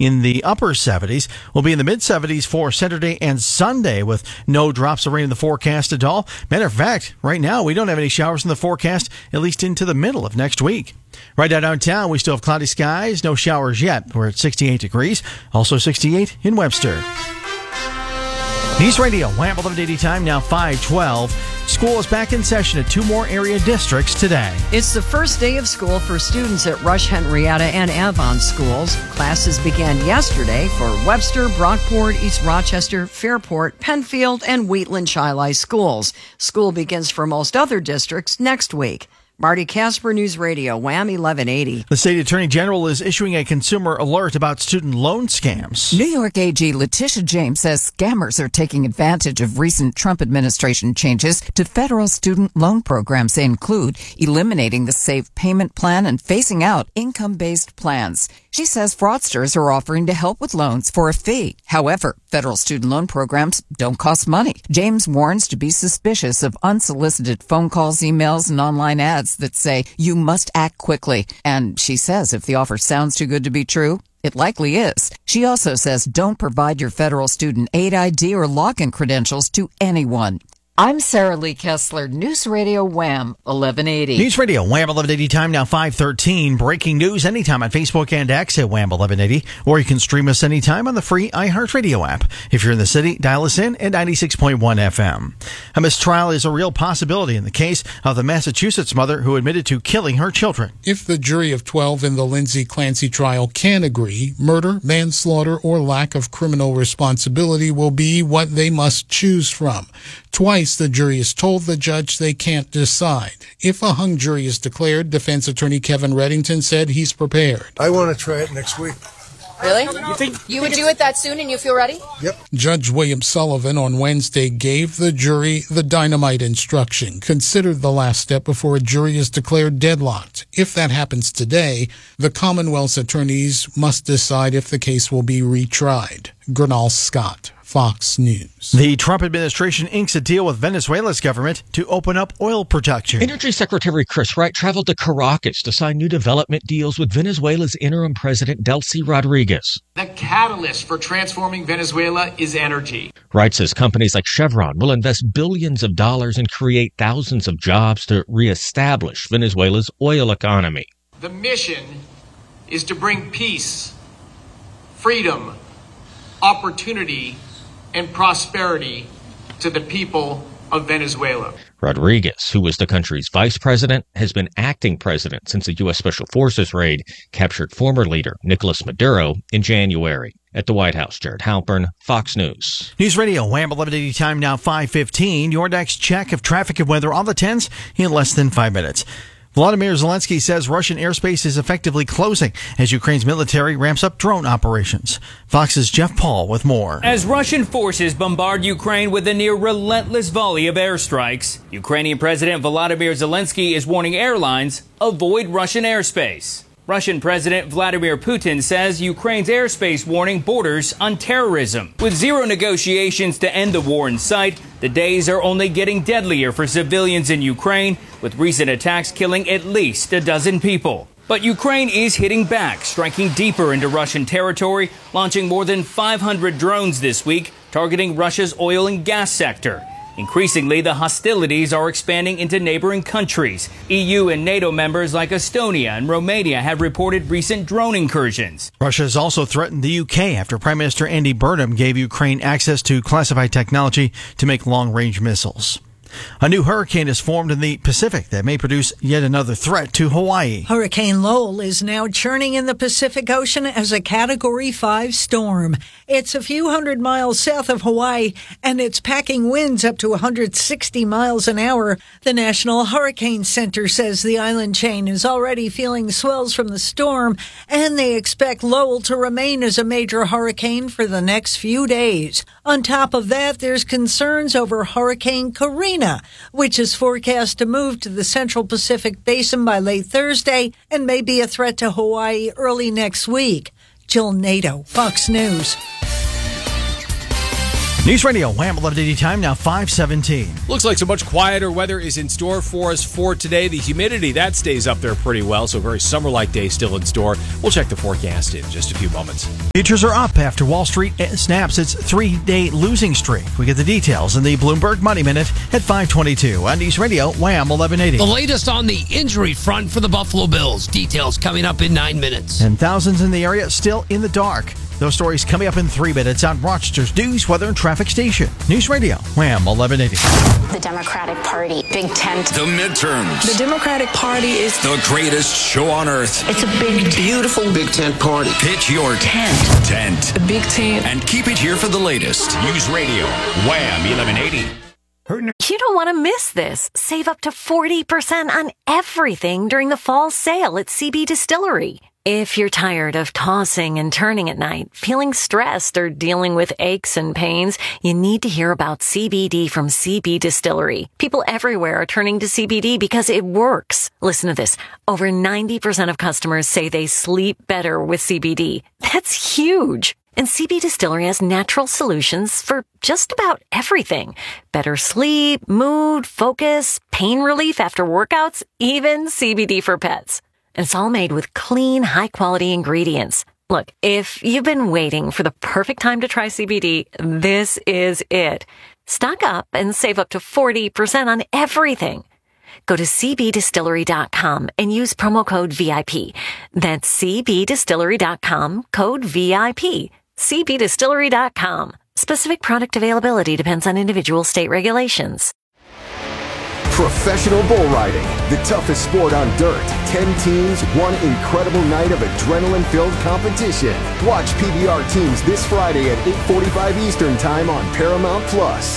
in the upper 70s. We'll be in the mid-70s for Saturday and Sunday with no drops of rain in the forecast at all. Matter of fact, right now we don't have any showers in the forecast, at least into the middle of next week. Right now downtown, we still have cloudy skies, no showers yet. We're at 68 degrees, also 68 in Webster. News Radio, WHAM 1180 time, now 5:12. School is back in session at 2 more area districts today. It's the first day of school for students at Rush, Henrietta, and Avon schools. Classes began yesterday for Webster, Brockport, East Rochester, Fairport, Penfield, and Wheatland Chi-Li schools. School begins for most other districts next week. Marty Casper, News Radio, WHAM 1180. The state attorney general is issuing a consumer alert about student loan scams. New York AG Letitia James says scammers are taking advantage of recent Trump administration changes to federal student loan programs. They include eliminating the Save Payment Plan and phasing out income-based plans. She says fraudsters are offering to help with loans for a fee. However, federal student loan programs don't cost money. James warns to be suspicious of unsolicited phone calls, emails, and online ads that say you must act quickly. And she says if the offer sounds too good to be true, it likely is. She also says don't provide your federal student aid ID or login credentials to anyone. I'm Sarah Lee Kessler, News Radio WHAM 1180. News Radio WHAM 1180 time, now 5:13. Breaking news anytime on Facebook and X at WHAM 1180, or you can stream us anytime on the free iHeartRadio app. If you're in the city, dial us in at 96.1 FM. A mistrial is a real possibility in the case of the Massachusetts mother who admitted to killing her children. If the jury of 12 in the Lindsay Clancy trial can agree, murder, manslaughter, or lack of criminal responsibility will be what they must choose from. Twice, the jury has told the judge they can't decide. If a hung jury is declared, defense attorney Kevin Reddington said he's prepared. I want to try it next week. Really? You would do it that soon and you feel ready? Yep. Judge William Sullivan on Wednesday gave the jury the dynamite instruction, considered the last step before a jury is declared deadlocked. If that happens today, the Commonwealth's attorneys must decide if the case will be retried. Gernal Scott, Fox News. The Trump administration inks a deal with Venezuela's government to open up oil production. Energy Secretary Chris Wright traveled to Caracas to sign new development deals with Venezuela's interim president, Delcy Rodriguez. The catalyst for transforming Venezuela is energy. Wright says companies like Chevron will invest billions of dollars and create thousands of jobs to reestablish Venezuela's oil economy. The mission is to bring peace, freedom, opportunity, and prosperity to the people of Venezuela. Rodriguez, who was the country's vice president, has been acting president since the U.S. Special Forces raid captured former leader Nicolas Maduro in January. At the White House, Jared Halpern, Fox News. News Radio, WHAM 1180 time, now 5:15. Your next check of traffic and weather on the 10s in less than 5 minutes. Volodymyr Zelensky says Russian airspace is effectively closing as Ukraine's military ramps up drone operations. Fox's Jeff Paul with more. As Russian forces bombard Ukraine with a near relentless volley of airstrikes, Ukrainian President Volodymyr Zelensky is warning airlines, avoid Russian airspace. Russian President Vladimir Putin says Ukraine's airspace warning borders on terrorism. With zero negotiations to end the war in sight, the days are only getting deadlier for civilians in Ukraine, with recent attacks killing at least a dozen people. But Ukraine is hitting back, striking deeper into Russian territory, launching more than 500 drones this week, targeting Russia's oil and gas sector. Increasingly, the hostilities are expanding into neighboring countries. EU and NATO members like Estonia and Romania have reported recent drone incursions. Russia has also threatened the UK after Prime Minister Andy Burnham gave Ukraine access to classified technology to make long-range missiles. A new hurricane is formed in the Pacific that may produce yet another threat to Hawaii. Hurricane Lowell is now churning in the Pacific Ocean as a Category 5 storm. It's a few hundred miles south of Hawaii, and it's packing winds up to 160 miles an hour. The National Hurricane Center says the island chain is already feeling swells from the storm, and they expect Lowell to remain as a major hurricane for the next few days. On top of that, there's concerns over Hurricane Karina, which is forecast to move to the Central Pacific Basin by late Thursday and may be a threat to Hawaii early next week. Jill Nato, Fox News. News Radio, Wham! 1180 time, now 5:17. Looks like some much quieter weather is in store for us for today. The humidity, that stays up there pretty well, so a very summer-like day still in store. We'll check the forecast in just a few moments. Futures are up after Wall Street snaps its 3-day losing streak. We get the details in the Bloomberg Money Minute at 5:22 on News Radio, Wham! 1180. The latest on the injury front for the Buffalo Bills. Details coming up in 9 minutes. And thousands in the area still in the dark. Those stories coming up in 3 minutes on Rochester's news, weather, and traffic station. News Radio, Wham! 1180. The Democratic Party, Big Tent. The midterms. The Democratic Party is the greatest show on earth. It's a big, beautiful Big Tent party. Pitch your tent. The Big Tent. And keep it here for the latest. News Radio, Wham! 1180. You don't want to miss this. Save up to 40% on everything during the fall sale at CB Distillery. If you're tired of tossing and turning at night, feeling stressed, or dealing with aches and pains, you need to hear about CBD from CB Distillery. People everywhere are turning to CBD because it works. Listen to this. Over 90% of customers say they sleep better with CBD. That's huge. And CB Distillery has natural solutions for just about everything. Better sleep, mood, focus, pain relief after workouts, even CBD for pets. And it's all made with clean, high-quality ingredients. Look, if you've been waiting for the perfect time to try CBD, this is it. Stock up and save up to 40% on everything. Go to cbdistillery.com and use promo code VIP. That's cbdistillery.com, code VIP. cbdistillery.com. Specific product availability depends on individual state regulations. Professional bull riding, the toughest sport on dirt. 10 teams, one incredible night of adrenaline-filled competition. Watch PBR teams this Friday at 8:45 Eastern Time on Paramount Plus.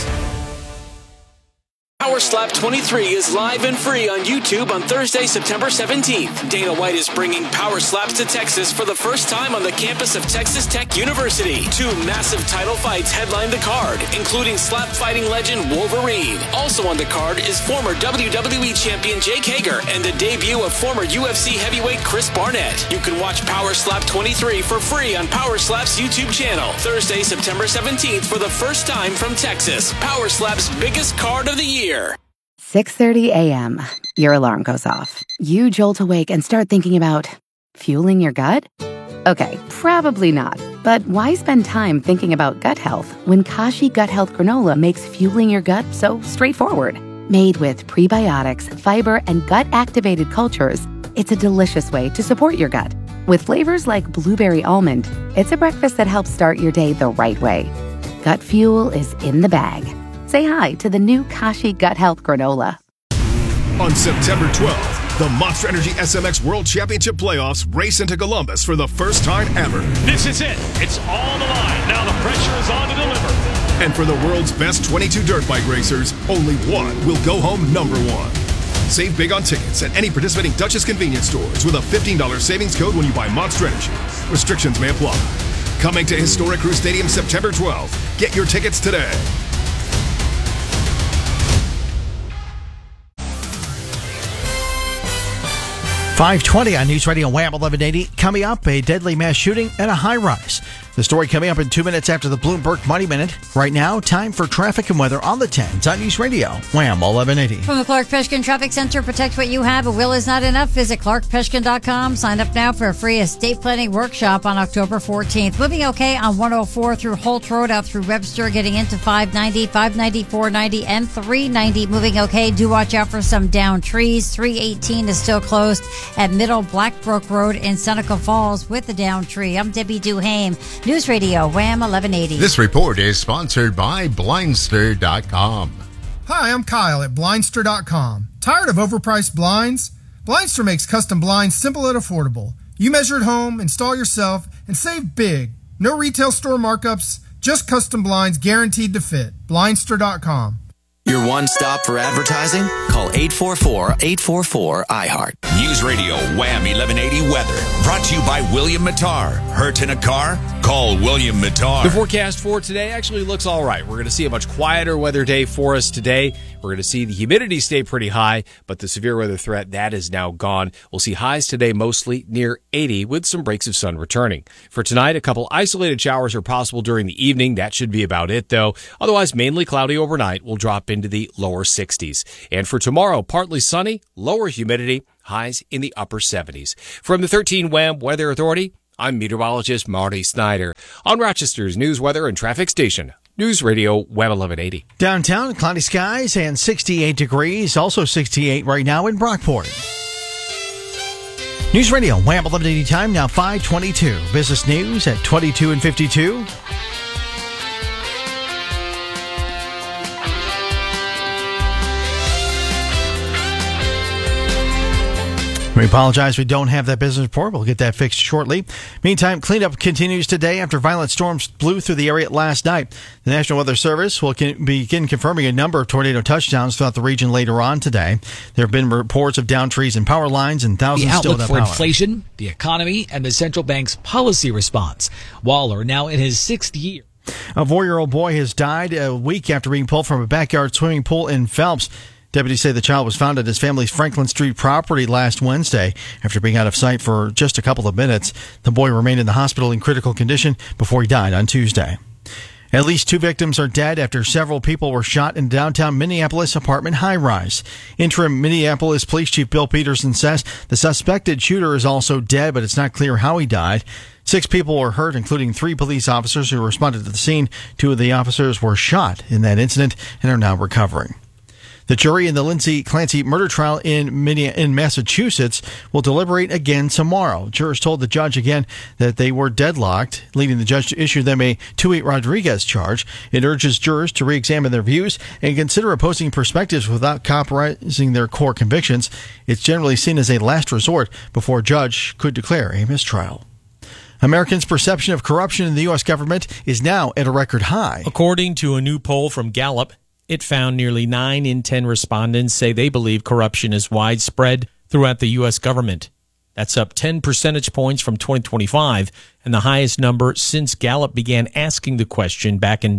Power Slap 23 is live and free on YouTube on Thursday, September 17th. Dana White is bringing Power Slaps to Texas for the first time on the campus of Texas Tech University. 2 massive title fights headline the card, including slap fighting legend Wolverine. Also on the card is former WWE champion Jake Hager and the debut of former UFC heavyweight Chris Barnett. You can watch Power Slap 23 for free on Power Slap's YouTube channel. Thursday, September 17th for the first time from Texas. Power Slap's biggest card of the year. 6:30 a.m. Your alarm goes off. You jolt awake and start thinking about fueling your gut? Okay, probably not. But why spend time thinking about gut health when Kashi Gut Health Granola makes fueling your gut so straightforward? Made with prebiotics, fiber, and gut-activated cultures, it's a delicious way to support your gut. With flavors like blueberry almond, it's a breakfast that helps start your day the right way. Gut fuel is in the bag. Say hi to the new Kashi Gut Health Granola. On September 12th, the Monster Energy SMX World Championship Playoffs race into Columbus for the first time ever. This is it. It's all the line. Now the pressure is on to deliver. And for the world's best 22 dirt bike racers, only one will go home number one. Save big on tickets at any participating Duchess convenience stores with a $15 savings code when you buy Monster Energy. Restrictions may apply. Coming to Historic Crew Stadium September 12th. Get your tickets today. 5:20 on News Radio Wham! 1180. Coming up, a deadly mass shooting at a high-rise. The story coming up in 2 minutes after the Bloomberg Money Minute. Right now, time for traffic and weather on the 10s on News Radio Wham! 1180. From the Clark Peshkin Traffic Center, protect what you have. A will is not enough. Visit clarkpeshkin.com. Sign up now for a free estate planning workshop on October 14th. Moving okay on 104 through Holt Road out through Webster, getting into 590, 590, 490, and 390. Moving okay. Do watch out for some downed trees. 318 is still closed at Middle Blackbrook Road in Seneca Falls with the downed tree. I'm Debbie Duhame. News Radio Wham! 1180. This report is sponsored by Blindster.com. Hi, I'm Kyle at Blindster.com. Tired of overpriced blinds? Blindster makes custom blinds simple and affordable. You measure at home, install yourself, and save big. No retail store markups, just custom blinds guaranteed to fit. Blindster.com. Your one stop for advertising? Call 844-844-iHeart. News Radio Wham 1180 weather. Brought to you by William Mattar. Hurt in a car? Call William Mattar. The forecast for today actually looks all right. We're going to see a much quieter weather day for us today. We're going to see the humidity stay pretty high, but the severe weather threat, that is now gone. We'll see highs today mostly near 80 with some breaks of sun returning. For tonight, a couple isolated showers are possible during the evening. That should be about it, though. Otherwise, mainly cloudy overnight. We'll drop into the lower 60s. And for tomorrow, partly sunny, lower humidity, highs in the upper 70s. From the 13 Wham Weather Authority, I'm meteorologist Marty Snyder on Rochester's news, weather, and traffic station. News Radio Wham 1180. Downtown, cloudy skies and 68 degrees. Also 68 right now in Brockport. News Radio Wham 1180 time now 5:22. Business news at 22 and 52. We apologize, we don't have that business report. We'll get that fixed shortly. Meantime, cleanup continues today after violent storms blew through the area last night. The National Weather Service will begin confirming a number of tornado touchdowns throughout the region later on today. There have been reports of downed trees and power lines and thousands still without power. The outlook for inflation, the economy, and the central bank's policy response. Waller now in his 6th year. A 4-year-old boy has died a week after being pulled from a backyard swimming pool in Phelps. Deputies say the child was found at his family's Franklin Street property last Wednesday after being out of sight for just a couple of minutes. The boy remained in the hospital in critical condition before he died on Tuesday. At least 2 victims are dead after several people were shot in downtown Minneapolis apartment high-rise. Interim Minneapolis Police Chief Bill Peterson says the suspected shooter is also dead, but it's not clear how he died. 6 people were hurt, including 3 police officers who responded to the scene. 2 of the officers were shot in that incident and are now recovering. The jury in the Lindsay Clancy murder trial in Massachusetts will deliberate again tomorrow. Jurors told the judge again that they were deadlocked, leading the judge to issue them a Tuit Rodriguez charge. It urges jurors to re-examine their views and consider opposing perspectives without compromising their core convictions. It's generally seen as a last resort before a judge could declare a mistrial. Americans' perception of corruption in the U.S. government is now at a record high. According to a new poll from Gallup, it found nearly 9 in 10 respondents say they believe corruption is widespread throughout the U.S. government. That's up 10 percentage points from 2025 and the highest number since Gallup began asking the question back in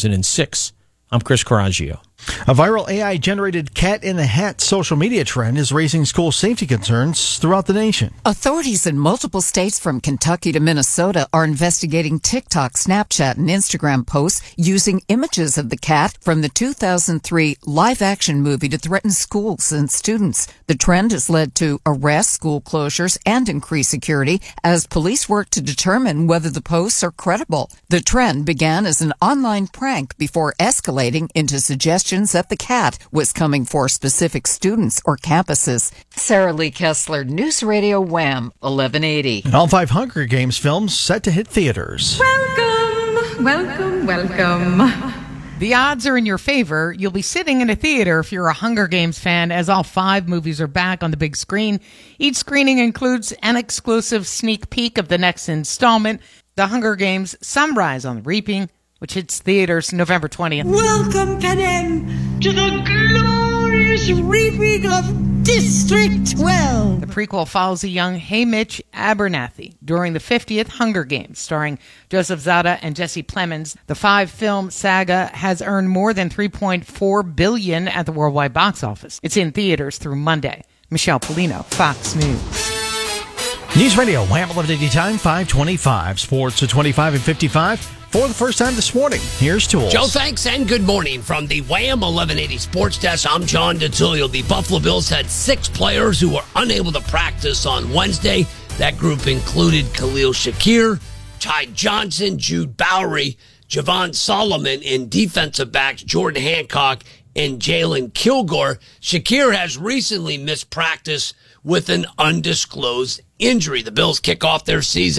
2006. I'm Chris Coraggio. A viral AI-generated cat-in-the-hat social media trend is raising school safety concerns throughout the nation. Authorities in multiple states from Kentucky to Minnesota are investigating TikTok, Snapchat, and Instagram posts using images of the cat from the 2003 live-action movie to threaten schools and students. The trend has led to arrests, school closures, and increased security as police work to determine whether the posts are credible. The trend began as an online prank before escalating into suggestions that the cat was coming for specific students or campuses. Sarah Lee Kessler, News Radio Wham 1180. And all 5 Hunger Games films set to hit theaters. Welcome, welcome, welcome. The odds are in your favor. You'll be sitting in a theater if you're a Hunger Games fan, as all 5 movies are back on the big screen. Each screening includes an exclusive sneak peek of the next installment, The Hunger Games: Sunrise on the Reaping, which hits theaters November 20th. Welcome, Panem, to the glorious reaping of District 12. The prequel follows a young Haymitch Abernathy during the 50th Hunger Games, starring Joseph Zada and Jesse Plemons. The 5-film saga has earned more than $3.4 billion at the worldwide box office. It's in theaters through Monday. Michelle Polino, Fox News. News Radio, Wham 1180 time, 5:25. Sports at 25 and 55. For the first time this morning, here's Tools. Joe, thanks, and good morning. From the Wham 1180 Sports Desk, I'm John DeTullio. The Buffalo Bills had 6 players who were unable to practice on Wednesday. That group included Khalil Shakir, Ty Johnson, Jude Bowery, Javon Solomon, and defensive backs Jordan Hancock and Jalen Kilgore. Shakir has recently missed practice with an undisclosed injury. The Bills kick off their season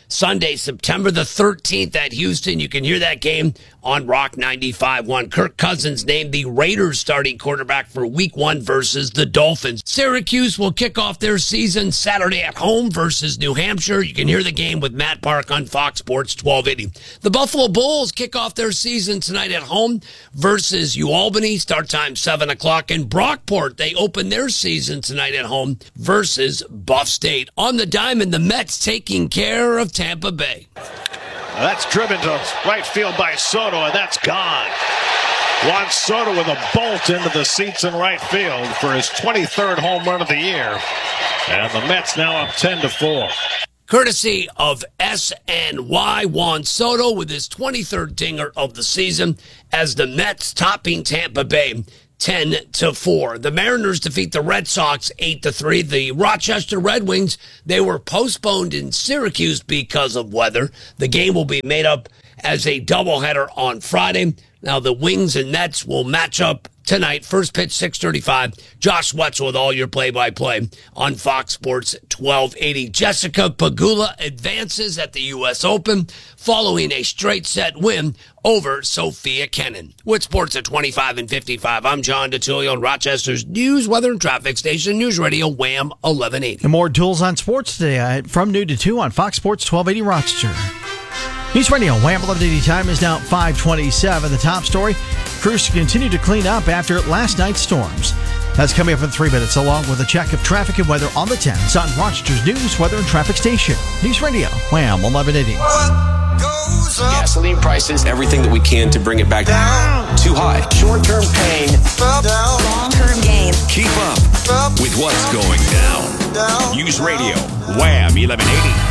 Sunday, September the 13th at Houston. You can hear that game on Rock 95.1. Kirk Cousins named the Raiders starting quarterback for Week 1 versus the Dolphins. Syracuse will kick off their season Saturday at home versus New Hampshire. You can hear the game with Matt Park on Fox Sports 1280. The Buffalo Bulls kick off their season tonight at home versus UAlbany. Start time 7 o'clock. In Brockport, they open their season tonight at home versus Buff State. On the diamond, the Mets taking care of Tampa Bay. That's driven to right field by Soto, and that's gone. Juan Soto with a bolt into the seats in right field for his 23rd home run of the year. And the Mets now up 10-4. Courtesy of SNY, Juan Soto with his 23rd dinger of the season as the Mets topping Tampa Bay 10-4. The Mariners defeat the Red Sox 8-3. The Rochester Red Wings, they were postponed in Syracuse because of weather. The game will be made up as a doubleheader on Friday. Now the Wings and Mets will match up tonight. First pitch 6:35. Josh Wetzel with all your play-by-play on Fox Sports 1280. Jessica Pegula advances at the U.S. Open following a straight set win over Sophia Kenin. With sports at 25 and 55, I'm John DeTullio on Rochester's news, weather, and traffic station, News Radio Wham 1180. And more duels on sports today from noon to 2 on Fox Sports 1280 Rochester. News Radio Wham 1180 time is now 5:27. The top story, crews continue to clean up after last night's storms. That's coming up in 3 minutes, along with a check of traffic and weather on the 10s on Rochester's news, weather, and traffic station. News Radio Wham 1180. Gasoline prices, everything that we can to bring it back down. Too high. Short-term pain. Long-term gain. Keep up with what's going down. News Radio Wham 1180.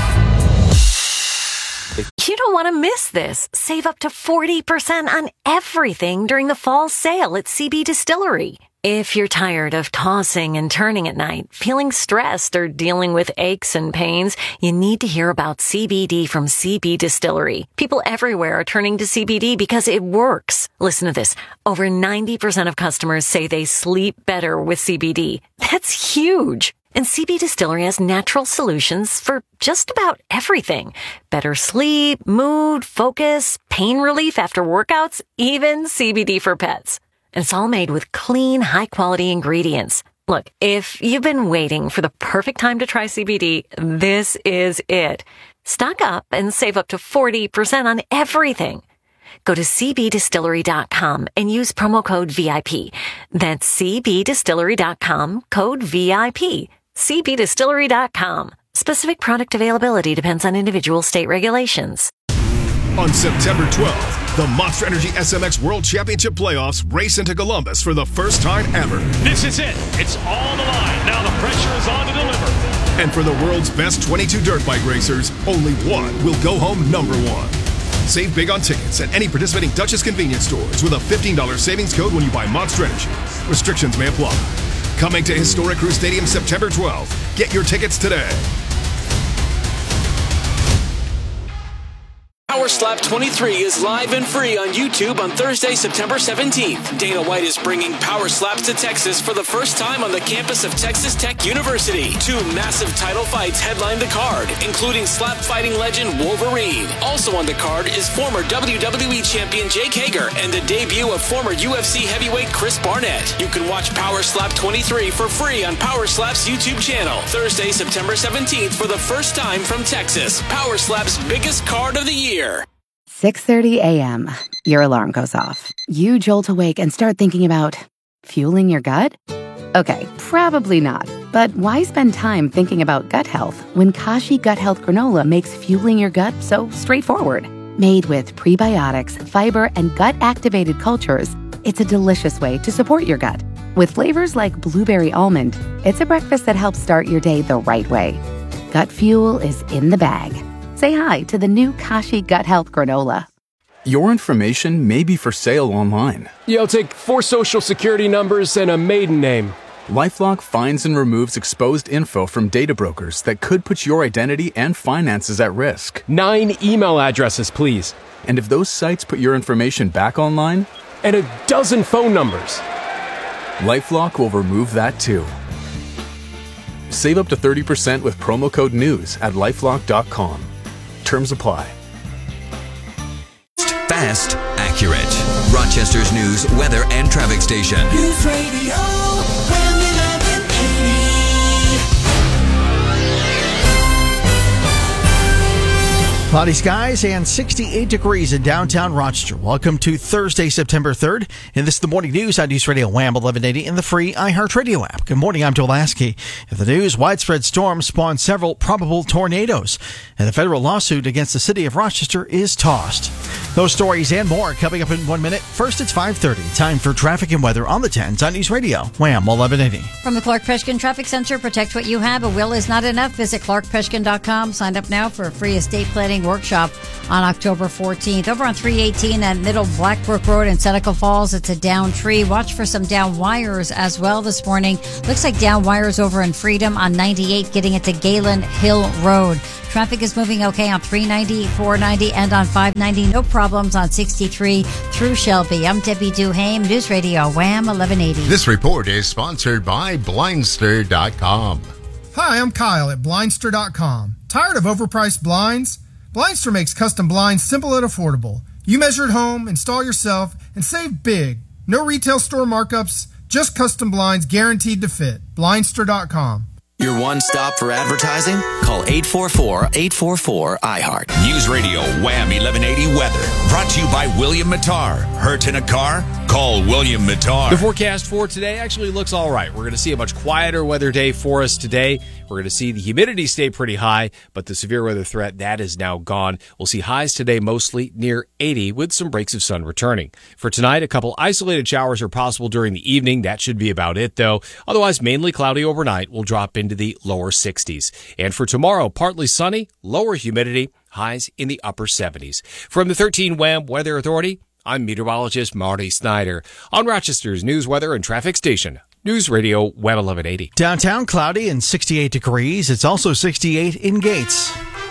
You don't want to miss this. Save up to 40% on everything during the fall sale at CB Distillery. If you're tired of tossing and turning at night, feeling stressed, or dealing with aches and pains, you need to hear about CBD from CB Distillery. People everywhere are turning to CBD because it works. Listen to this. Over 90% of customers say they sleep better with CBD. That's huge. And CB Distillery has natural solutions for just about everything. Better sleep, mood, focus, pain relief after workouts, even CBD for pets. And it's all made with clean, high-quality ingredients. Look, if you've been waiting for the perfect time to try CBD, this is it. Stock up and save up to 40% on everything. Go to cbdistillery.com and use promo code VIP. That's cbdistillery.com, code VIP. cbdistillery.com. Specific product availability depends on individual state regulations. On September 12th, the Monster Energy SMX World Championship Playoffs race into Columbus for the first time ever. This is it. It's all on the line. Now the pressure is on to deliver. And for the world's best 22 dirt bike racers, only one will go home number one. Save big on tickets at any participating Dutchess convenience stores with a $15 savings code when you buy Monster Energy. Restrictions may apply. Coming to Historic Crew Stadium September 12th. Get your tickets today. Power Slap 23 is live and free on YouTube on Thursday, September 17th. Dana White is bringing Power Slaps to Texas for the first time on the campus of Texas Tech University. 2 massive title fights headline the card, including slap fighting legend Wolverine. Also on the card is former WWE champion Jake Hager and the debut of former UFC heavyweight Chris Barnett. You can watch Power Slap 23 for free on Power Slap's YouTube channel. Thursday, September 17th for the first time from Texas. Power Slap's biggest card of the year. 6:30 a.m. Your alarm goes off. You jolt awake and start thinking about fueling your gut? Okay, probably not. But why spend time thinking about gut health when Kashi Gut Health Granola makes fueling your gut so straightforward? Made with prebiotics, fiber, and gut-activated cultures, it's a delicious way to support your gut. With flavors like blueberry almond, it's a breakfast that helps start your day the right way. Gut fuel is in the bag. Say hi to the new Kashi Gut Health Granola. Your information may be for sale online. Yeah, I'll take 4 social security numbers and a maiden name. LifeLock finds and removes exposed info from data brokers that could put your identity and finances at risk. 9 email addresses, please. And if those sites put your information back online? And a dozen phone numbers. LifeLock will remove that too. Save up to 30% with promo code NEWS at LifeLock.com. Terms apply. Fast, accurate. Rochester's news, weather, and traffic station. News Radio Wham 1180. Cloudy skies and 68 degrees in downtown Rochester. Welcome to Thursday, September 3rd. And this is the morning news on News Radio Wham 1180 in the free iHeartRadio app. Good morning, I'm Joe Lasky. In the news, widespread storms spawned several probable tornadoes. And a federal lawsuit against the city of Rochester is tossed. Those stories and more coming up in 1 minute. First, it's 5:30. Time for traffic and weather on the 10s on News Radio Wham 1180. From the Clark Peshkin Traffic Center, protect what you have. A will is not enough. Visit clarkpeshkin.com. Sign up now for a free estate planning workshop on October 14th. Over on 318 at Middle Blackbrook Road in Seneca Falls, it's a down tree. Watch for some down wires as well this morning. Looks like down wires over in Freedom on 98, getting it to Galen Hill Road. Traffic is moving okay on 390, 490, and on 590. No problems on 63 through Shelby. I'm Debbie Duhame, News Radio Wham 1180. This report is sponsored by Blindster.com. Hi, I'm Kyle at Blindster.com. Tired of overpriced blinds? Blindster makes custom blinds simple and affordable. You measure at home, install yourself, and save big. No retail store markups, just custom blinds guaranteed to fit. Blindster.com. Your one stop for advertising? Call 844-844-iHeart. News Radio Wham 1180 weather. Brought to you by William Mattar. Hurt in a car? Call William Mattar. The forecast for today actually looks all right. We're going to see a much quieter weather day for us today. We're going to see the humidity stay pretty high, but the severe weather threat, that is now gone. We'll see highs today mostly near 80 with some breaks of sun returning. For tonight, a couple isolated showers are possible during the evening. That should be about it, though. Otherwise, mainly cloudy overnight. We'll drop into the lower 60s. And for tomorrow, partly sunny, lower humidity, highs in the upper 70s. From the 13 Wham Weather Authority, I'm meteorologist Marty Snyder on Rochester's news, weather, and traffic station. News Radio Wham 1180. Downtown cloudy and 68 degrees. It's also 68 in Gates.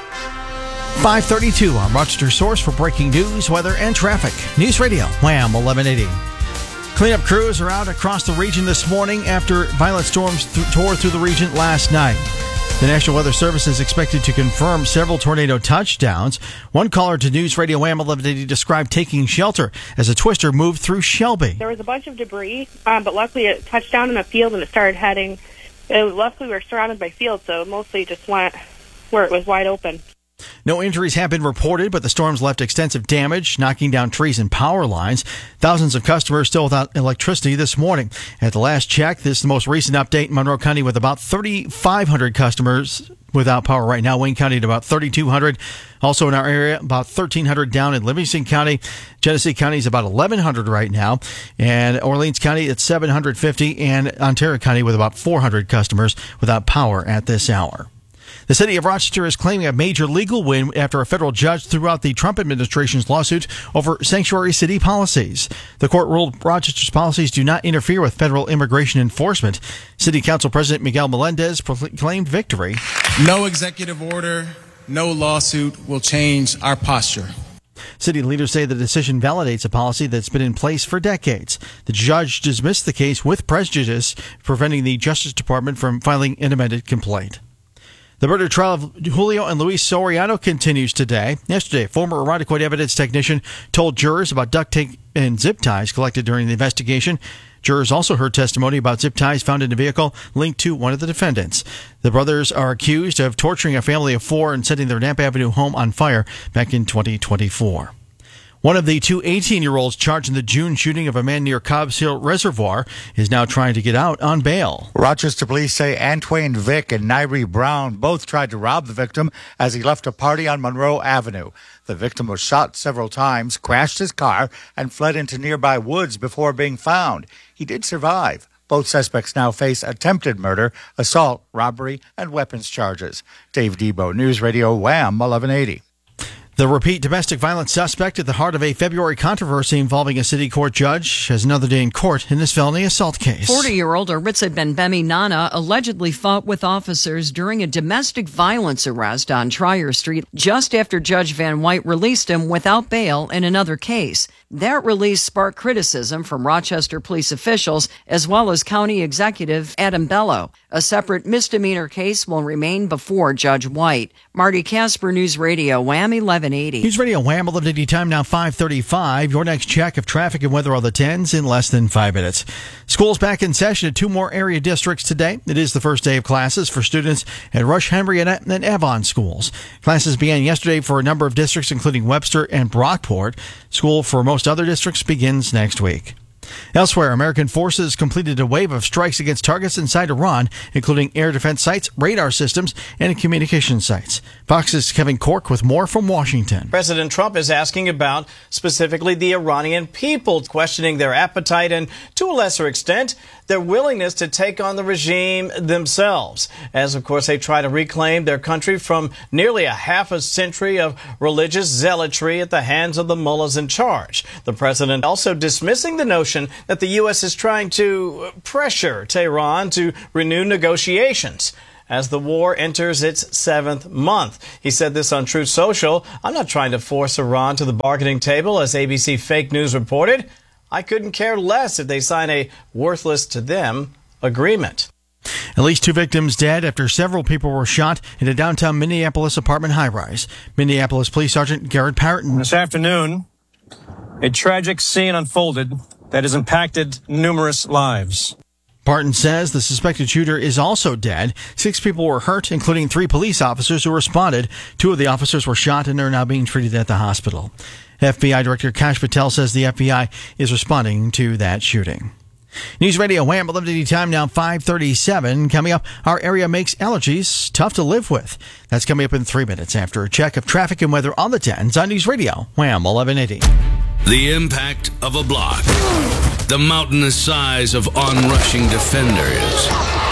5:32 on Rochester Source for breaking news, weather, and traffic. News Radio Wham 1180. Cleanup crews are out across the region this morning after violent storms tore through the region last night. The National Weather Service is expected to confirm several tornado touchdowns. One caller to News Radio Wham 1180 described taking shelter as a twister moved through Shelby. There was a bunch of debris, but luckily it touched down in a field and it started heading. Luckily we were surrounded by fields, so it mostly just went where it was wide open. No injuries have been reported, but the storms left extensive damage, knocking down trees and power lines. Thousands of customers still without electricity this morning. At the last check, this is the most recent update in Monroe County with about 3,500 customers without power right now. Wayne County at about 3,200. Also in our area, about 1,300 down in Livingston County. Genesee County is about 1,100 right now. And Orleans County at 750. And Ontario County with about 400 customers without power at this hour. The city of Rochester is claiming a major legal win after a federal judge threw out the Trump administration's lawsuit over sanctuary city policies. The court ruled Rochester's policies do not interfere with federal immigration enforcement. City Council President Miguel Melendez proclaimed victory. No executive order, no lawsuit will change our posture. City leaders say the decision validates a policy that's been in place for decades. The judge dismissed the case with prejudice, preventing the Justice Department from filing an amended complaint. The murder trial of Julio and Luis Soriano continues today. Yesterday, former erotic evidence technician told jurors about duct tape and zip ties collected during the investigation. Jurors also heard testimony about zip ties found in a vehicle linked to one of the defendants. The brothers are accused of torturing a family of four and setting their Knapp Avenue home on fire back in 2024. One of the two 18-year-olds charged in the June shooting of a man near Cobbs Hill Reservoir is now trying to get out on bail. Rochester police say Antwain Vick and Nairi Brown both tried to rob the victim as he left a party on Monroe Avenue. The victim was shot several times, crashed his car, and fled into nearby woods before being found. He did survive. Both suspects now face attempted murder, assault, robbery, and weapons charges. Dave Debo, News Radio Wham 1180. The repeat domestic violence suspect at the heart of a February controversy involving a city court judge has another day in court in this felony assault case. 40-year-old Aritza Benbemi Nana allegedly fought with officers during a domestic violence arrest on Trier Street just after Judge Van White released him without bail in another case. That release sparked criticism from Rochester police officials as well as County Executive Adam Bello. A separate misdemeanor case will remain before Judge White. Marty Casper, News Radio, Wham 1180. News Radio Wham 1180 time now 5:35. Your next check of traffic and weather on the 10s in less than 5 minutes. School's back in session at 2 more area districts today. It is the first day of classes for students at Rush, Henrietta, and Avon schools. Classes began yesterday for a number of districts, including Webster and Brockport. School for most other districts begins next week. Elsewhere, American forces completed a wave of strikes against targets inside Iran, including air defense sites, radar systems, and communication sites. Fox's Kevin Cork with more from Washington. President Trump is asking about specifically the Iranian people, questioning their appetite and, to a lesser extent, their willingness to take on the regime themselves, as, of course, they try to reclaim their country from nearly a half a century of religious zealotry at the hands of the mullahs in charge. The president also dismissing the notion that the U.S. is trying to pressure Tehran to renew negotiations as the war enters its 7th month. He said this on Truth Social. "I'm not trying to force Iran to the bargaining table," as ABC Fake News reported. "I couldn't care less if they sign a worthless to them agreement." At least 2 victims dead after several people were shot in a downtown Minneapolis apartment high-rise. Minneapolis Police Sergeant Garrett Parton. This afternoon, a tragic scene unfolded that has impacted numerous lives. Parton says the suspected shooter is also dead. 6 people were hurt, including 3 police officers who responded. 2 of the officers were shot and are now being treated at the hospital. FBI Director Kash Patel says the FBI is responding to that shooting. News Radio Wham 1180 time now 5:37. Coming up, our area makes allergies tough to live with. That's coming up in 3 minutes after a check of traffic and weather on the 10s on News Radio Wham 1180. The impact of a block. The mountainous size of onrushing defenders.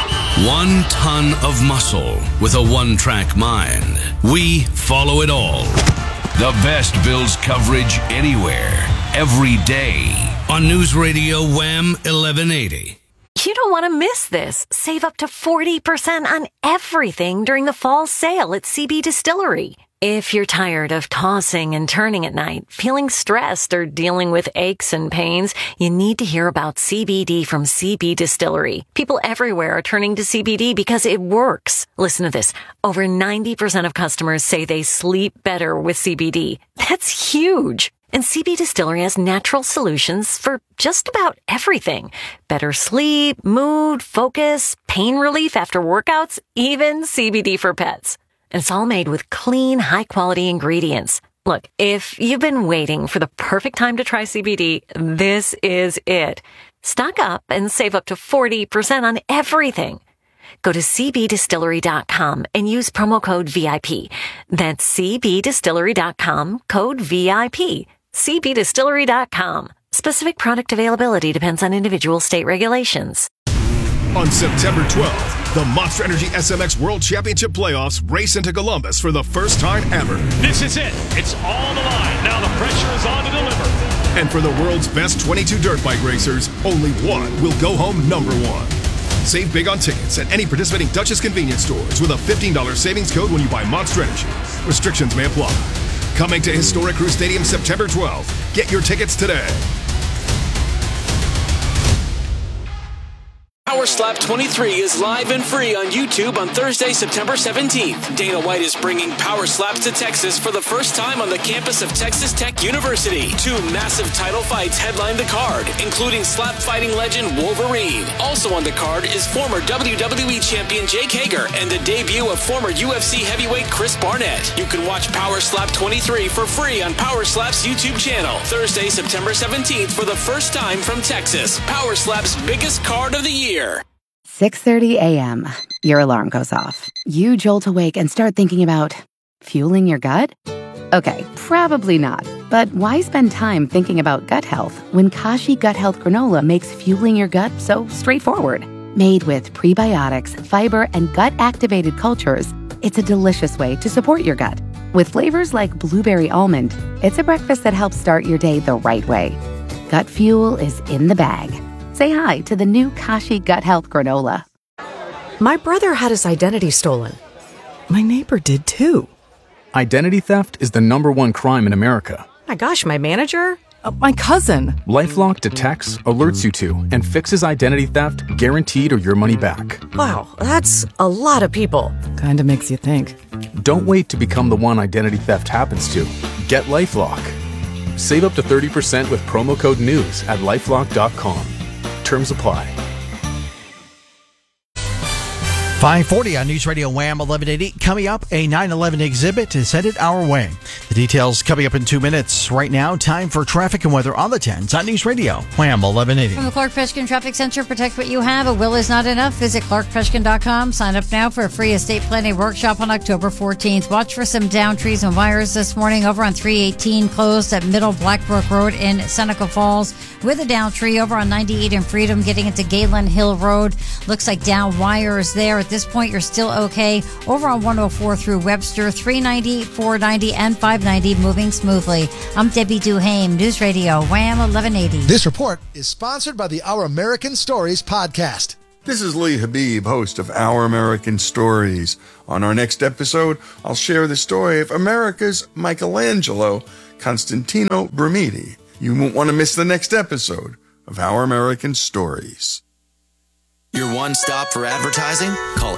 1 ton of muscle with a one-track mind. We follow it all. The best Bills coverage anywhere, every day. On News Radio Wham 1180. You don't want to miss this. Save up to 40% on everything during the fall sale at CB Distillery. If you're tired of tossing and turning at night, feeling stressed, or dealing with aches and pains, you need to hear about CBD from CB Distillery. People everywhere are turning to CBD because it works. Listen to this. Over 90% of customers say they sleep better with CBD. That's huge. And CB Distillery has natural solutions for just about everything. Better sleep, mood, focus, pain relief after workouts, even CBD for pets. And it's all made with clean, high-quality ingredients. Look, if you've been waiting for the perfect time to try CBD, this is it. Stock up and save up to 40% on everything. Go to cbdistillery.com and use promo code VIP. That's cbdistillery.com, code VIP. cbdistillery.com. Specific product availability depends on individual state regulations. On September 12th, the Monster Energy SMX World Championship Playoffs race into Columbus for the first time ever. This is it. It's all on the line. Now the pressure is on to deliver. And for the world's best 22 dirt bike racers, only one will go home number 1. Save big on tickets at any participating Duchess convenience stores with a $15 savings code when you buy Monster Energy. Restrictions may apply. Coming to historic Crew Stadium September 12th. Get your tickets today. Power Slap 23 is live and free on YouTube on Thursday, September 17th. Dana White is bringing Power Slaps to Texas for the first time on the campus of Texas Tech University. 2 massive title fights headline the card, including slap fighting legend Wolverine. Also on the card is former WWE champion Jake Hager and the debut of former UFC heavyweight Chris Barnett. You can watch Power Slap 23 for free on Power Slap's YouTube channel. Thursday, September 17th for the first time from Texas. Power Slap's biggest card of the year. 6:30 a.m. Your alarm goes off. You jolt awake and start thinking about fueling your gut? Okay, probably not. But why spend time thinking about gut health when Kashi Gut Health Granola makes fueling your gut so straightforward? Made with prebiotics, fiber, and gut-activated cultures, it's a delicious way to support your gut. With flavors like blueberry almond, it's a breakfast that helps start your day the right way. Gut Fuel is in the bag. Say hi to the new Kashi Gut Health Granola. My brother had his identity stolen. My neighbor did too. Identity theft is the #1 crime in America. My gosh, my manager? My cousin. LifeLock detects, alerts you to, and fixes identity theft guaranteed or your money back. Wow, that's a lot of people. Kinda makes you think. Don't wait to become the one identity theft happens to. Get LifeLock. Save up to 30% with promo code NEWS at LifeLock.com. Terms apply. 540 on News Radio Wham 1180. Coming up, a 9/11 exhibit is headed our way. The details coming up in 2 minutes. Right now, time for traffic and weather on the 10s on News Radio Wham 1180. From the Clark Fishkin Traffic Center, protect what you have. A will is not enough. Visit ClarkFishkin.com. Sign up now for a free estate planning workshop on October 14th. Watch for some downed trees and wires this morning over on 318, closed at Middle Blackbrook Road in Seneca Falls. With a downed tree over on 98 and Freedom, getting into Galen Hill Road. Looks like downed wires there. At this point, you're still okay. Over on 104 through Webster, 390, 490, and 590, moving smoothly. I'm Debbie Duhame, News Radio, Wham 1180. This report is sponsored by the Our American Stories podcast. This is Lee Habib, host of Our American Stories. On our next episode, I'll share the story of America's Michelangelo, Constantino Brumidi. You won't want to miss the next episode of Our American Stories. Your one stop for advertising? Call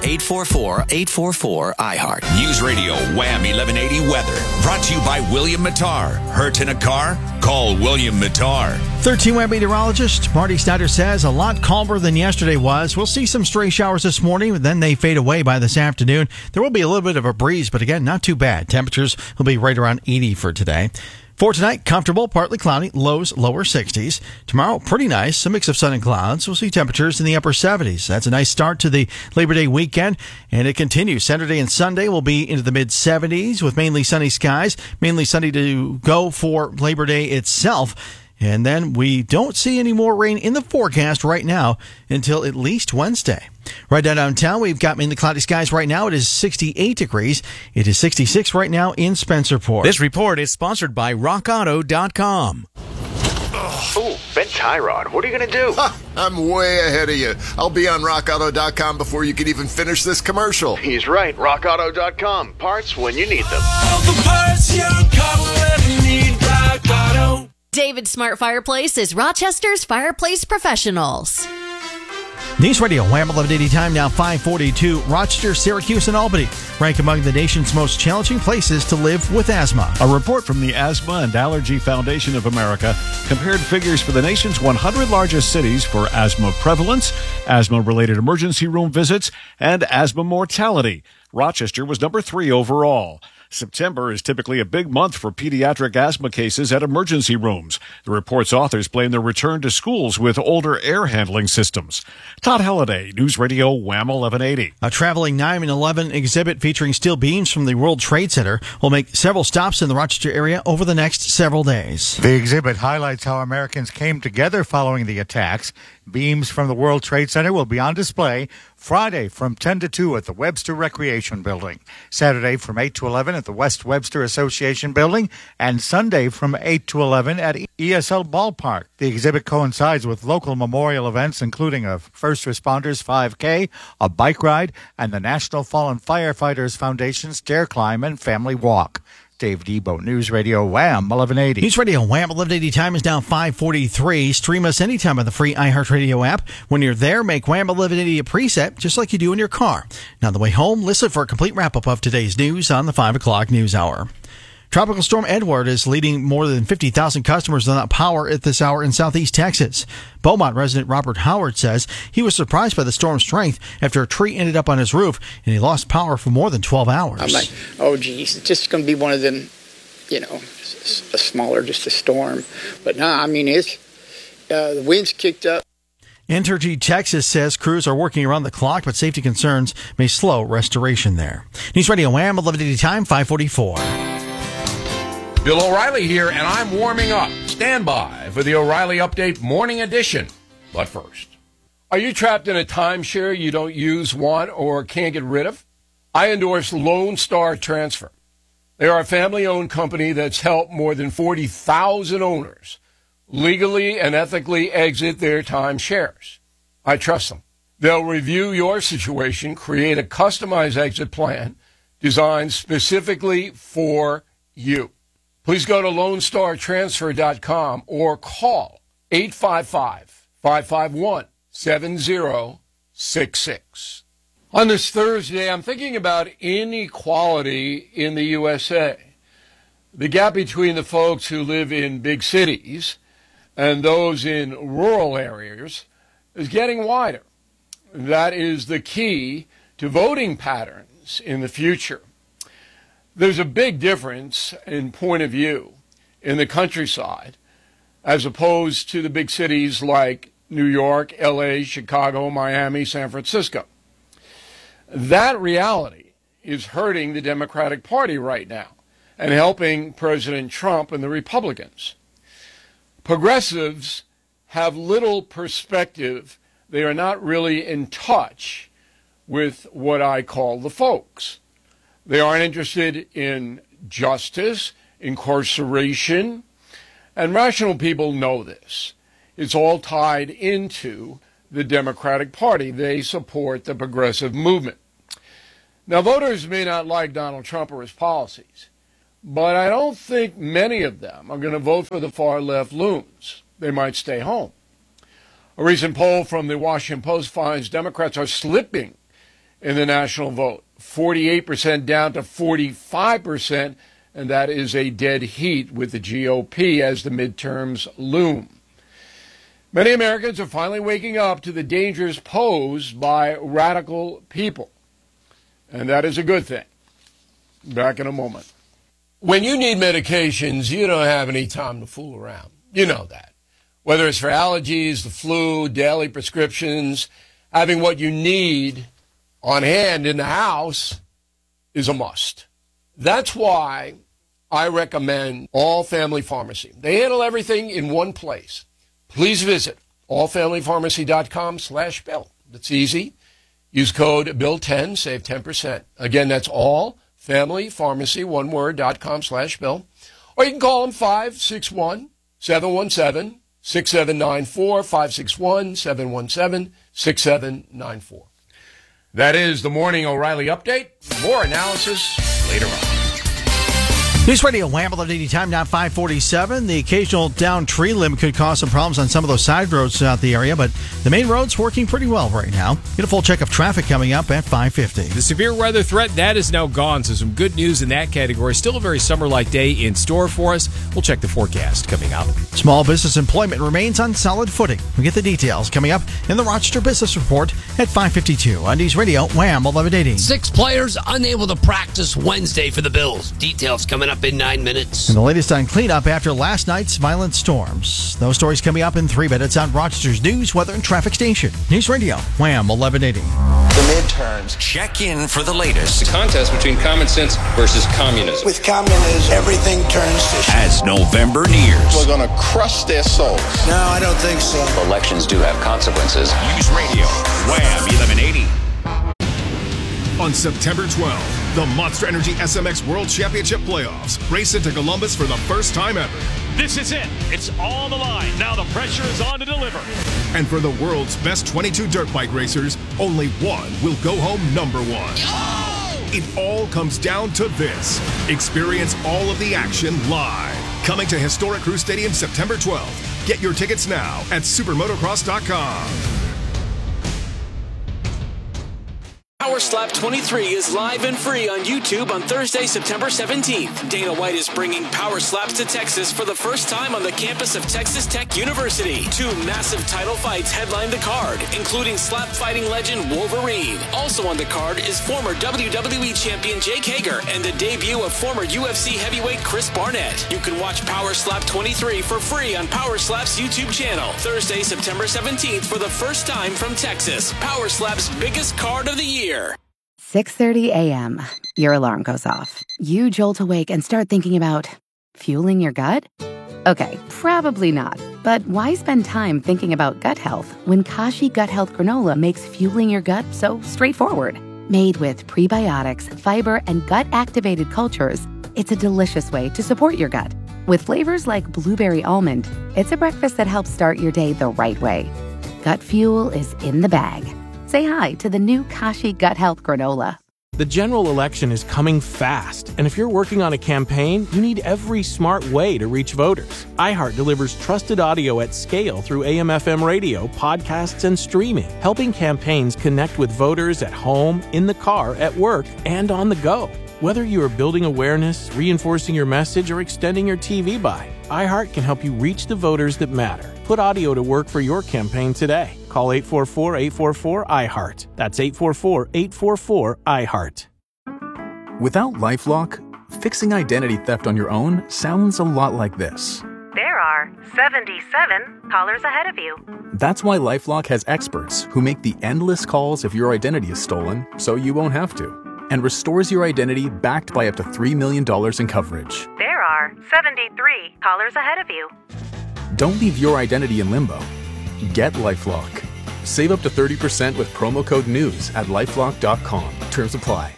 844-844-iHeart. News Radio Wham 1180 weather. Brought to you by William Mattar. Hurt in a car? Call William Mattar. 13 Wham meteorologist Marty Snyder says a lot calmer than yesterday was. We'll see some stray showers this morning, but then they fade away by this afternoon. There will be a little bit of a breeze, but again, not too bad. Temperatures will be right around 80 for today. For tonight, comfortable, partly cloudy, lows lower 60s. Tomorrow, pretty nice, a mix of sun and clouds. We'll see temperatures in the upper 70s. That's a nice start to the Labor Day weekend, and it continues. Saturday and Sunday will be into the mid-70s with mainly sunny skies, mainly sunny to go for Labor Day itself. And then we don't see any more rain in the forecast right now until at least Wednesday. Right downtown, we've got mainly cloudy skies right now. It is 68 degrees. It is 66 right now in Spencerport. This report is sponsored by RockAuto.com. Oh, Ben Tyrod, what are you going to do? I'm way ahead of you. I'll be on RockAuto.com before you can even finish this commercial. He's right. RockAuto.com. Parts when you need them. All the parts your car will ever need. Rock Auto. David Smart Fireplace is Rochester's fireplace professionals. News Radio, Wham 1180 time now 542. Rochester, Syracuse, and Albany rank among the nation's most challenging places to live with asthma. A report from the Asthma and Allergy Foundation of America compared figures for the nation's 100 largest cities for asthma prevalence, asthma-related emergency room visits, and asthma mortality. Rochester was number 3 overall. September is typically a big month for pediatric asthma cases at emergency rooms. The report's authors blame their return to schools with older air handling systems. Todd Halliday, News Radio Wham 1180. A traveling 9/11 exhibit featuring steel beams from the World Trade Center will make several stops in the Rochester area over the next several days. The exhibit highlights how Americans came together following the attacks. Beams from the World Trade Center will be on display Friday from 10 to 2 at the Webster Recreation Building, Saturday from 8 to 11 at the West Webster Association Building, and Sunday from 8 to 11 at ESL Ballpark. The exhibit coincides with local memorial events, including a First Responders 5K, a bike ride, and the National Fallen Firefighters Foundation Stair Climb and Family Walk. Dave Debo, News Radio Wham 1180. News Radio Wham 1180 time is now 5:43. Stream us anytime on the free iHeartRadio app. When you're there, make Wham 1180 a preset, just like you do in your car. Now, on the way home, listen for a complete wrap-up of today's news on the 5 o'clock news hour. Tropical Storm Edward is leading more than 50,000 customers without power at this hour in southeast Texas. Beaumont resident Robert Howard says he was surprised by the storm's strength after a tree ended up on his roof and he lost power for more than 12 hours. I'm like, oh, geez, it's just going to be one of them, you know, a smaller, just a storm. But no, I mean, it's the wind's kicked up. Entergy Texas says crews are working around the clock, but safety concerns may slow restoration there. News Radio Wham 1180 time 5:44. Bill O'Reilly here, and I'm warming up. Stand by for the O'Reilly Update Morning Edition. But first, are you trapped in a timeshare you don't use, want, or can't get rid of? I endorse Lone Star Transfer. They are a family-owned company that's helped more than 40,000 owners legally and ethically exit their timeshares. I trust them. They'll review your situation, create a customized exit plan designed specifically for you. Please go to LoneStarTransfer.com or call 855-551-7066. On this Thursday, I'm thinking about inequality in the USA. The gap between the folks who live in big cities and those in rural areas is getting wider. That is the key to voting patterns in the future. There's a big difference in point of view in the countryside as opposed to the big cities like New York, LA, Chicago, Miami, San Francisco. That reality is hurting the Democratic Party right now and helping President Trump and the Republicans. Progressives have little perspective. They are not really in touch with what I call the folks. They aren't interested in justice, incarceration, and rational people know this. It's all tied into the Democratic Party. They support the progressive movement. Now, voters may not like Donald Trump or his policies, but I don't think many of them are going to vote for the far-left loons. They might stay home. A recent poll from the Washington Post finds Democrats are slipping in the national vote, 48% down to 45%, and that is a dead heat with the GOP as the midterms loom. Many Americans are finally waking up to the dangers posed by radical people, and that is a good thing. Back in a moment. When you need medications, you don't have any time to fool around. You know that. Whether it's for allergies, the flu, daily prescriptions, having what you need on hand in the house is a must. That's why I recommend All Family Pharmacy. They handle everything in one place. Please visit allfamilypharmacy.com/Bill. That's easy. Use code BILL10, save 10%. Again, that's allfamilypharmacy, one word, .com/Bill. Or you can call them 561-717-6794, 561-717-6794. That is the Morning O'Reilly Update. More analysis later on. News Radio Wham! 1180 time, now 547. The occasional down tree limb could cause some problems on some of those side roads throughout the area, but the main road's working pretty well right now. Get a full check of traffic coming up at 550. The severe weather threat, that is now gone, so some good news in that category. Still a very summer-like day in store for us. We'll check the forecast coming up. Small business employment remains on solid footing. We get the details coming up in the Rochester Business Report at 552 on News Radio Wham! 1180. 6 players unable to practice Wednesday for the Bills. Details coming up in 9 minutes. And the latest on cleanup after last night's violent storms. Those stories coming up in 3 minutes on Rochester's news, weather, and traffic station. News Radio Wham! 1180. The midterms. Check in for the latest. It's a contest between common sense versus communism. With communism, everything turns to shit. As November nears. We're going to crush their souls. No, I don't think so. Elections do have consequences. News Radio Wham! 1180. On September 12th, the Monster Energy SMX World Championship Playoffs race into Columbus for the first time ever. This is it. It's all the line. Now the pressure is on to deliver. And for the world's best 22 dirt bike racers, only one will go home number one. Oh! It all comes down to this. Experience all of the action live. Coming to Historic Crew Stadium September 12th. Get your tickets now at supermotocross.com. Power Slap 23 is live and free on YouTube on Thursday, September 17th. Dana White is bringing Power Slaps to Texas for the first time on the campus of Texas Tech University. 2 massive title fights headline the card, including slap fighting legend Wolverine. Also on the card is former WWE champion Jake Hager and the debut of former UFC heavyweight Chris Barnett. You can watch Power Slap 23 for free on Power Slap's YouTube channel. Thursday, September 17th for the first time from Texas. Power Slap's biggest card of the year. 6:30 a.m. Your alarm goes off. You jolt awake and start thinking about fueling your gut? Okay, probably not. But why spend time thinking about gut health when Kashi Gut Health Granola makes fueling your gut so straightforward? Made with prebiotics, fiber, and gut-activated cultures, It's a delicious way to support your gut. With flavors like blueberry almond, it's a breakfast that helps start your day the right way. Gut Fuel is in the bag. Say hi to the new Kashi Gut Health Granola. The general election is coming fast, and if you're working on a campaign, you need every smart way to reach voters. iHeart delivers trusted audio at scale through AM/FM radio, podcasts, and streaming, helping campaigns connect with voters at home, in the car, at work, and on the go. Whether you are building awareness, reinforcing your message, or extending your TV buy, iHeart can help you reach the voters that matter. Put audio to work for your campaign today. Call 844-844-iHeart. That's 844-844-iHeart. Without LifeLock, fixing identity theft on your own sounds a lot like this. There are 77 callers ahead of you. That's why LifeLock has experts who make the endless calls if your identity is stolen, so you won't have to, and restores your identity backed by up to $3 million in coverage. There are 73 callers ahead of you. Don't leave your identity in limbo. Get LifeLock. Save up to 30% with promo code NEWS at LifeLock.com. Terms apply.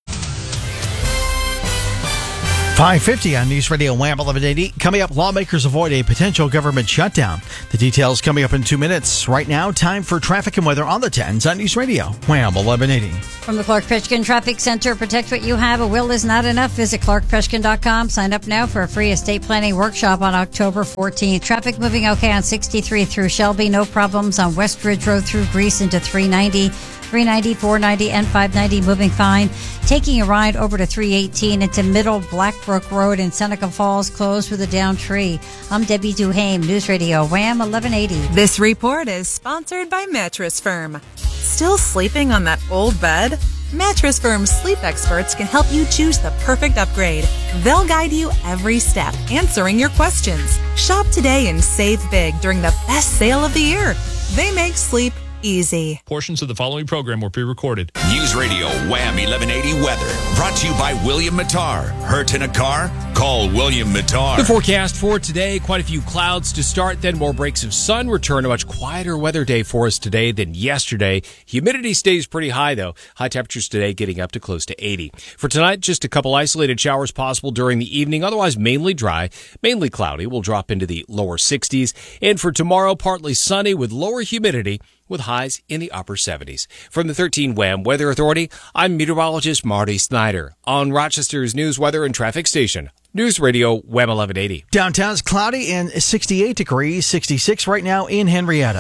5:50 on News Radio Wham 1180. Coming up, lawmakers avoid a potential government shutdown. The details coming up in 2 minutes. Right now, time for traffic and weather on the 10s on News Radio Wham 1180. From the Clark Preshkin Traffic Center, protect what you have. A will is not enough. Visit clarkpreshkin.com. Sign up now for a free estate planning workshop on October 14th. Traffic moving okay on 63 through Shelby. No problems on West Ridge Road through Greece into 390. 390, 490, and 590 moving fine. Taking a ride over to 318 into Middle Blackbrook Road in Seneca Falls, closed with a downed tree. I'm Debbie Duhame, News Radio Wham 1180. This report is sponsored by Mattress Firm. Still sleeping on that old bed? Mattress Firm's sleep experts can help you choose the perfect upgrade. They'll guide you every step, answering your questions. Shop today and save big during the best sale of the year. They make sleep easy. Portions of the following program were pre-recorded. News Radio Wham 1180 weather brought to you by William Mattar. Hurt in a car? Call William Mattar. The forecast for today, quite a few clouds to start, then more breaks of sun. Return a much quieter weather day for us today than yesterday. Humidity stays pretty high, though. High temperatures today getting up to close to 80. For tonight, just a couple isolated showers possible during the evening. Otherwise, mainly dry, mainly cloudy. We'll drop into the lower 60s. And for tomorrow, partly sunny with lower humidity, with highs in the upper 70s. From the 13 Wham Weather Authority, I'm meteorologist Marty Snyder on Rochester's news, weather, and traffic station. News Radio Wham 1180. Downtown's cloudy and 68 degrees, 66 right now in Henrietta.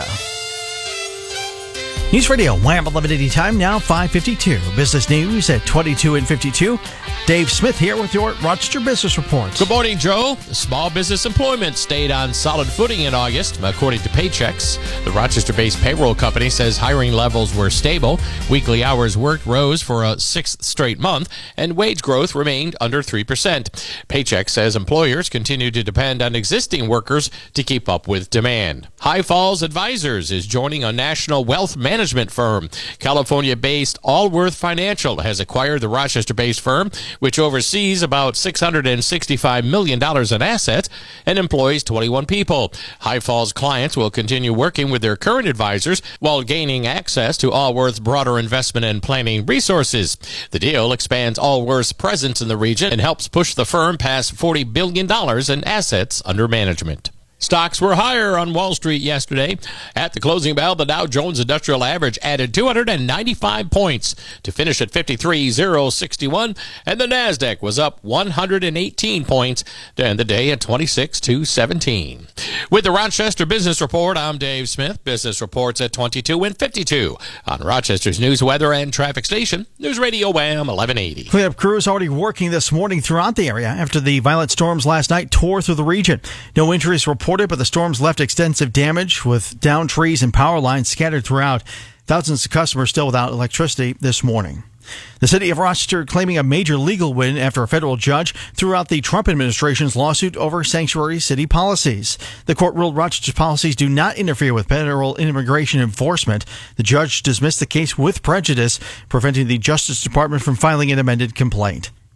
News Radio Wham 1180 time now 5:52. Business news at 22 and 52. Dave Smith here with your Rochester Business Report. Good morning, Joe. Small business employment stayed on solid footing in August, according to Paychex. The Rochester-based payroll company says hiring levels were stable. Weekly hours worked rose for a sixth straight month, and wage growth remained under 3%. Paychex says employers continue to depend on existing workers to keep up with demand. High Falls Advisors is joining a national wealth management firm. California-based Allworth Financial has acquired the Rochester-based firm, which oversees about $665 million in assets and employs 21 people. High Falls clients will continue working with their current advisors while gaining access to Allworth's broader investment and planning resources. The deal expands Allworth's presence in the region and helps push the firm past $40 billion in assets under management. Stocks were higher on Wall Street yesterday. At the closing bell, the Dow Jones Industrial Average added 295 points to finish at 53,061, and the Nasdaq was up 118 points to end the day at 26,217. With the Rochester Business Report, I'm Dave Smith. Business reports at 22 and 52 on Rochester's news, weather, and traffic station, News Radio Wham 1180. Cleanup crews already working this morning throughout the area after the violent storms last night tore through the region. No injuries reported, but the storms left extensive damage with downed trees and power lines scattered throughout. Thousands of customers still without electricity this morning. The city of Rochester claiming a major legal win after a federal judge threw out the Trump administration's lawsuit over sanctuary city policies. The court ruled Rochester's policies do not interfere with federal immigration enforcement. The judge dismissed the case with prejudice, preventing the Justice Department from filing an amended complaint.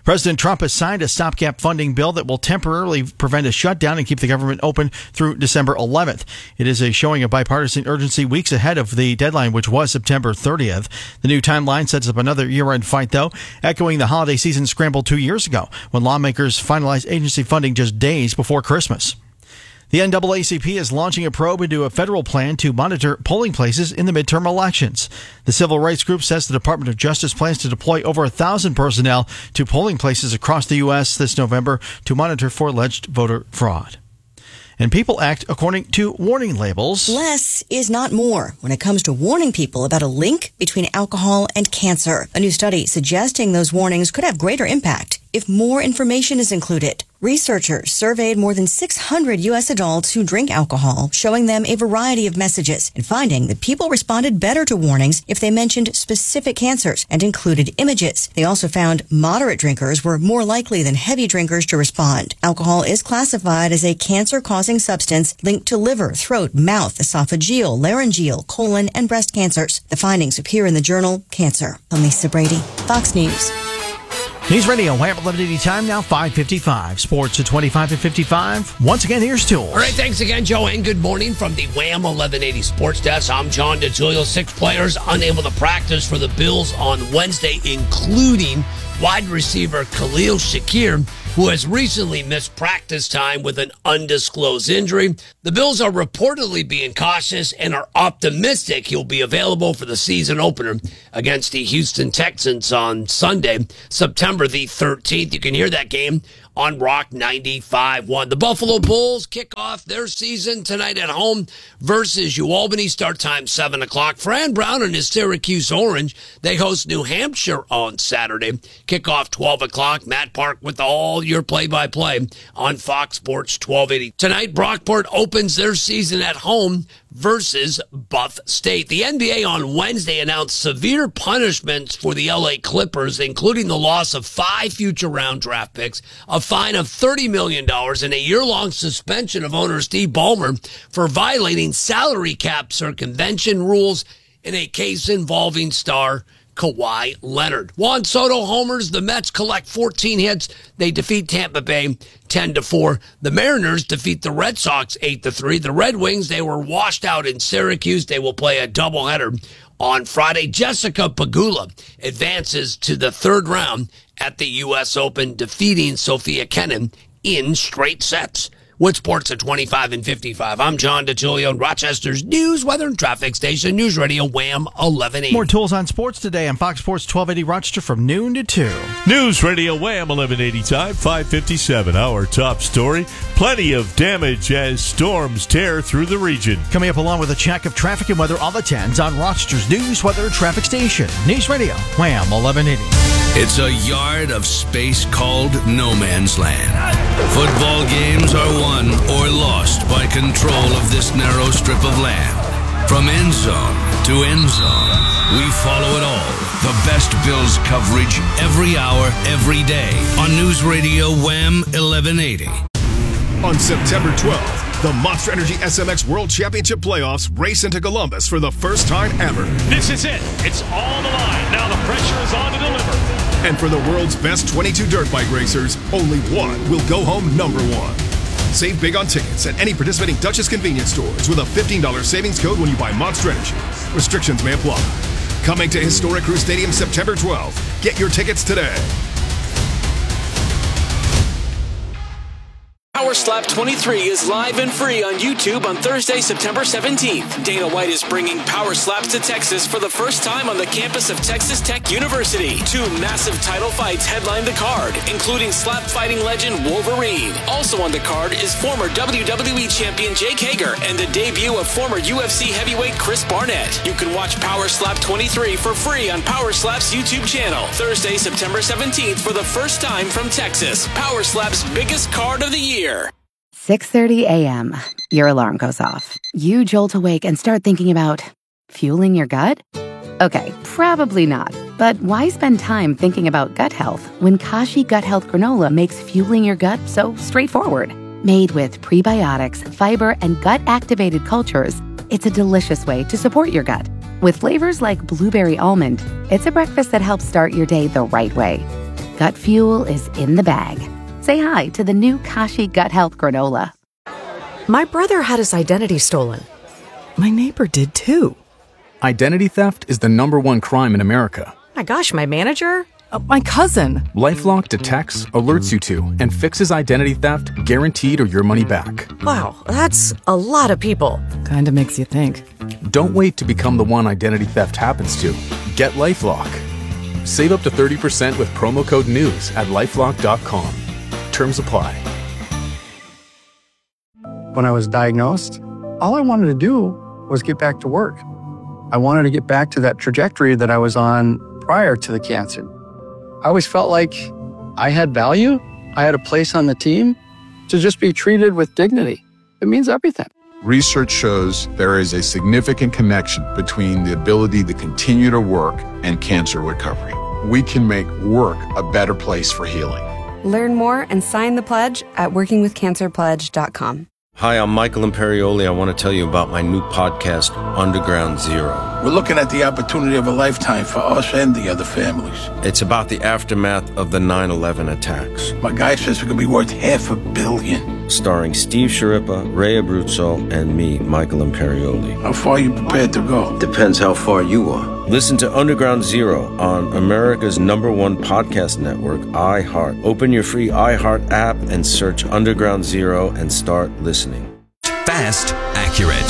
President Trump has signed a stopgap funding bill that will temporarily prevent a shutdown and keep the government open through December 11th. It is a showing of bipartisan urgency weeks ahead of the deadline, which was September 30th. The new timeline sets up another year-end fight, though, echoing the holiday season scramble 2 years ago when lawmakers finalized agency funding just days before Christmas. The NAACP is launching a probe into a federal plan to monitor polling places in the midterm elections. The civil rights group says the Department of Justice plans to deploy over 1,000 personnel to polling places across the U.S. this November to monitor for alleged voter fraud. And people act according to warning labels. Less is not more when it comes to warning people about a link between alcohol and cancer. A new study suggesting those warnings could have greater impact if more information is included. Researchers surveyed more than 600 U.S. adults who drink alcohol, showing them a variety of messages and finding that people responded better to warnings if they mentioned specific cancers and included images. They also found moderate drinkers were more likely than heavy drinkers to respond. Alcohol is classified as a cancer-causing substance linked to liver, throat, mouth, esophageal, laryngeal, colon, and breast cancers. The findings appear in the journal Cancer. I'm Lisa Brady, Fox News. News Radio, Wham 1180 time now, 5:55. Sports at 25 and 55. Once again, here's Tools. All right, thanks again, Joe, and good morning from the Wham 1180 Sports Desk. I'm John DeTulio. 6 players unable to practice for the Bills on Wednesday, including wide receiver Khalil Shakir, who has recently missed practice time with an undisclosed injury. The Bills are reportedly being cautious and are optimistic he'll be available for the season opener against the Houston Texans on Sunday, September the 13th. You can hear that game on Rock 95.1. The Buffalo Bulls kick off their season tonight at home versus UAlbany. Start time 7 o'clock. Fran Brown and his Syracuse Orange, they host New Hampshire on Saturday. Kickoff 12 o'clock. Matt Park with all your play-by-play on Fox Sports 1280. Tonight, Brockport opens their season at home versus Buff State. The NBA on Wednesday announced severe punishments for the LA Clippers, including the loss of 5 future round draft picks, a fine of $30 million, and a year-long suspension of owner Steve Ballmer for violating salary cap circumvention rules in a case involving star Kawhi Leonard. Juan Soto homers. The Mets collect 14 hits. They defeat Tampa Bay 10-4. The Mariners defeat the Red Sox 8-3. The Red Wings, they were washed out in Syracuse. They will play a doubleheader on Friday. Jessica Pegula advances to the 3rd round at the U.S. Open, defeating Sophia Kenin in straight sets. With sports at 25 and 55, I'm John DeTulio, Rochester's news, weather, and traffic station, News Radio Wham 1180. More Tools on Sports today on Fox Sports 1280 Rochester from noon to 2. News Radio Wham 1180 time, 5:57. Our top story, plenty of damage as storms tear through the region. Coming up along with a check of traffic and weather all the 10s on Rochester's news, weather, and traffic station, News Radio Wham 1180. It's a yard of space called no man's land. Football games are won or lost by control of this narrow strip of land. From end zone to end zone, we follow it all. The best Bills coverage every hour, every day on News Radio Wham 1180. On September 12th, the Monster Energy SMX World Championship Playoffs race into Columbus for the first time ever. This is it. It's all on the line. Now the pressure is on to deliver. And for the world's best 22 dirt bike racers, only one will go home number one. Save big on tickets at any participating Dutchess convenience stores with a $15 savings code when you buy Monster Energy. Restrictions may apply. Coming to Historic Crew Stadium September 12th. Get your tickets today. Power Slap 23 is live and free on YouTube on Thursday, September 17th. Dana White is bringing Power Slaps to Texas for the first time on the campus of Texas Tech University. 2 massive title fights headline the card, including slap fighting legend Wolverine. Also on the card is former WWE champion Jake Hager and the debut of former UFC heavyweight Chris Barnett. You can watch Power Slap 23 for free on Power Slap's YouTube channel. Thursday, September 17th for the first time from Texas. Power Slap's biggest card of the year. 6:30 a.m. Your alarm goes off. You jolt awake and start thinking about fueling your gut? Okay, probably not. But why spend time thinking about gut health when Kashi Gut Health Granola makes fueling your gut so straightforward? Made with prebiotics, fiber, and gut-activated cultures, it's a delicious way to support your gut. With flavors like blueberry almond, it's a breakfast that helps start your day the right way. Gut fuel is in the bag. Say hi to the new Kashi Gut Health Granola. My brother had his identity stolen. My neighbor did too. Identity theft is the #1 crime in America. My gosh, my manager? My cousin. LifeLock detects, alerts you to, and fixes identity theft guaranteed or your money back. Wow, that's a lot of people. Kinda makes you think. Don't wait to become the one identity theft happens to. Get LifeLock. Save up to 30% with promo code NEWS at LifeLock.com. Terms apply. When I was diagnosed, all I wanted to do was get back to work. I wanted to get back to that trajectory that I was on prior to the cancer. I always felt like I had value. I had a place on the team. To just be treated with dignity, it means everything. Research shows there is a significant connection between the ability to continue to work and cancer recovery. We can make work a better place for healing. Learn more and sign the pledge at workingwithcancerpledge.com. Hi, I'm Michael Imperioli. I want to tell you about my new podcast, Underground Zero. We're looking at the opportunity of a lifetime for us and the other families. It's about the aftermath of the 9/11 attacks. My guy says it could be worth $500 million. Starring Steve Sciarippa, Ray Abruzzo, and me, Michael Imperioli. How far are you prepared to go? Depends how far you are. Listen to Underground Zero on America's #1 podcast network, iHeart. Open your free iHeart app and search Underground Zero and start listening. Fast, accurate.